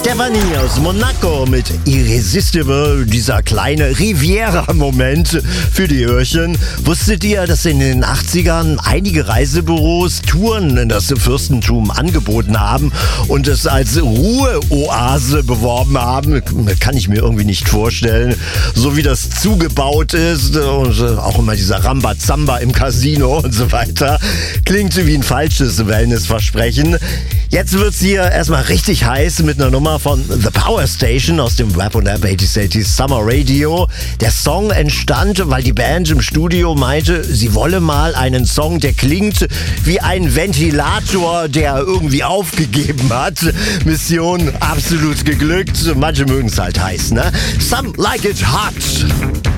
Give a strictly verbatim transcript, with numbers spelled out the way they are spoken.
Stephanie aus Monaco mit Irresistible, dieser kleine Riviera-Moment für die Öhrchen. Wusstet ihr, dass in den achtzigern einige Reisebüros Touren in das Fürstentum angeboten haben und es als Ruheoase beworben haben? Kann ich mir irgendwie nicht vorstellen. So wie das zugebaut ist und auch immer dieser Rambazamba im Casino und so weiter. Klingt wie ein falsches Wellnessversprechen. Jetzt wird's hier erstmal richtig heiß mit einer Nummer von The Power Station aus dem Rap und App achtzig achtzig Summer Radio. Der Song entstand, weil die Band im Studio meinte, sie wolle mal einen Song, der klingt wie ein Ventilator, der irgendwie aufgegeben hat. Mission absolut geglückt. Manche mögen es halt heiß, ne? Some like it hot.